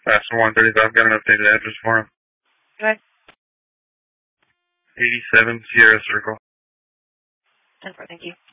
Faster 135, got an updated address for him. Okay. 87 Sierra Circle. 10-4, thank you.